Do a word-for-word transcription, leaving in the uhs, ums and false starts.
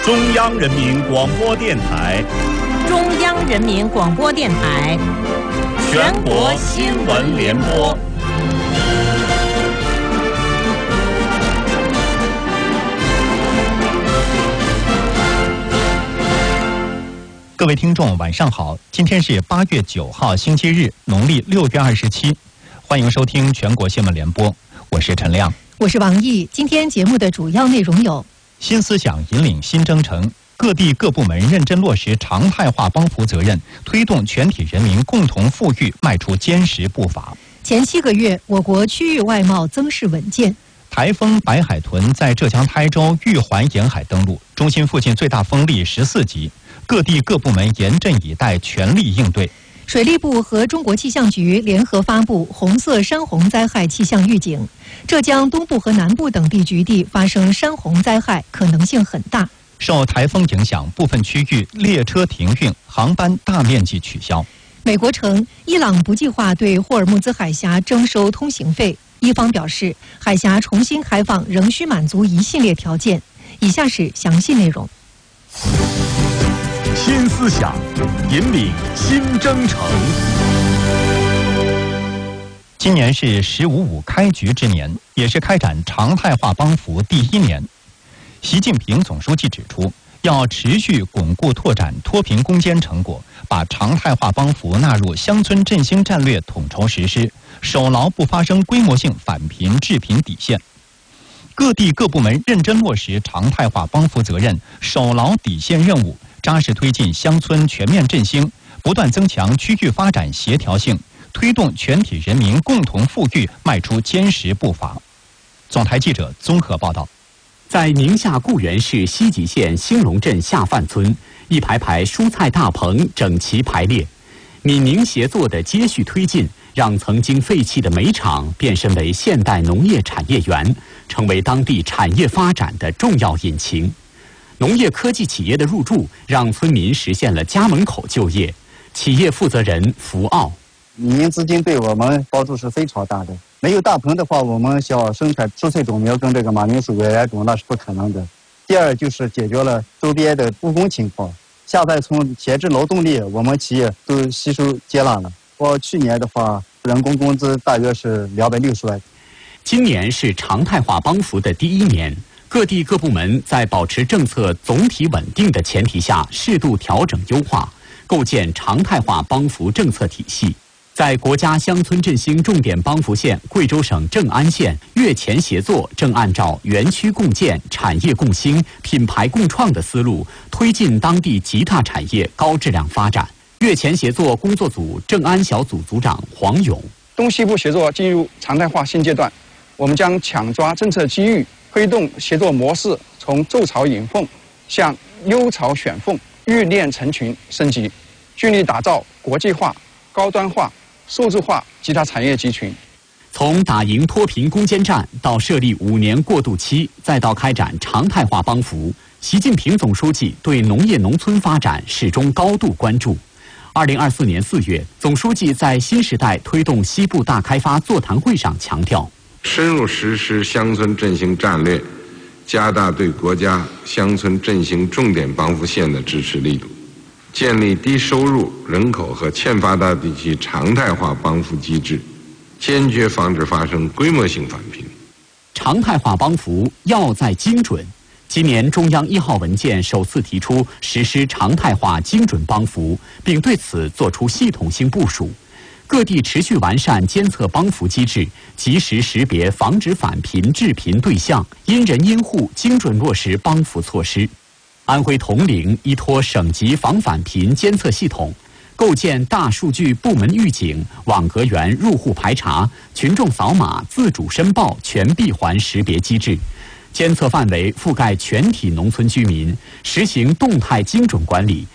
中央人民广播电台， 中央人民广播电台， 全国新闻联播。 各位听众，晚上好！今天是八月九号，星期日，农历六月二十七。欢迎收听全国新闻联播，我是陈亮， 我是王毅。今天节目的主要内容有： 新思想引领新征程，各地各部门认真落实常态化帮扶责任，推动全体人民共同富裕迈出坚实步伐。 前七个月，我国区域外贸增势稳健。 台风白海豚在浙江台州玉环沿海登陆，中心附近最大风力十四级，各地各部门严阵以待，全力应对。 水利部和中国气象局联合发布红色山洪灾害气象预警，浙江东部和南部等地局地发生山洪灾害可能性很大。 受台风影响，部分区域列车停运，航班大面积取消。 美国称，伊朗不计划对霍尔木兹海峡征收通行费，伊方表示，海峡重新开放仍需满足一系列条件。以下是详细内容。 新思想引领新征程。 今年是“十五五”开局之年，也是开展常态化帮扶第一年。习近平总书记指出，要持续巩固拓展脱贫攻坚成果，把常态化帮扶纳入乡村振兴战略统筹实施，守牢不发生规模性返贫致贫底线。各地各部门认真落实常态化帮扶责任，守牢底线任务，扎实推进乡村全面振兴，不断增强区域发展协调性，推动全体人民共同富裕迈出坚实步伐。总台记者综合报道。 在宁夏固原市西吉县兴隆镇下范村，一排排蔬菜大棚整齐排列，闽宁协作的接续推进，让曾经废弃的煤厂变身为现代农业产业园，成为当地产业发展的重要引擎。农业科技企业的入驻，让村民实现了家门口就业。企业负责人福奥： 民营资金对我们帮助是非常大的。没有大棚的话，我们想生产蔬菜种苗跟这个马铃薯、野兰种那是不可能的。第二就是解决了周边的务工情况，下半村闲置劳动力，我们企业都吸收接纳了。我去年的话，人工工资大约是两百六十万。 今年是常态化帮扶的第一年，各地各部门在保持政策总体稳定的前提下，适度调整优化，构建常态化帮扶政策体系。在国家乡村振兴重点帮扶县贵州省正安县，越前协作正按照园区共建、产业共兴、品牌共创的思路，推进当地极大产业高质量发展。越前协作工作组正安小组组长黄勇： 东西部协作进入常态化新阶段，我们将抢抓政策机遇，推动协作模式从筑巢引凤向优巢选凤、育链成群升级，聚力打造国际化、高端化、数字化极大产业集群。 从打赢脱贫攻坚战到设立五年过渡期，再到开展常态化帮扶，习近平总书记对农业农村发展始终高度关注。二零二四年四月，总书记在新时代推动西部大开发座谈会上强调， 深入实施乡村振兴战略，加大对国家乡村振兴重点帮扶县的支持力度，建立低收入人口和欠发达地区常态化帮扶机制，坚决防止发生规模性返贫。 常态化帮扶要在精准。今年中央一号文件首次提出实施常态化精准帮扶，并对此作出系统性部署。各地持续完善监测帮扶机制，及时识别防止返贫致贫对象，因人因户精准落实帮扶措施。安徽铜陵依托省级防返贫监测系统，构建大数据部门预警、网格员入户排查、群众扫码自主申报全闭环识别机制，监测范围覆盖全体农村居民，实行动态精准管理，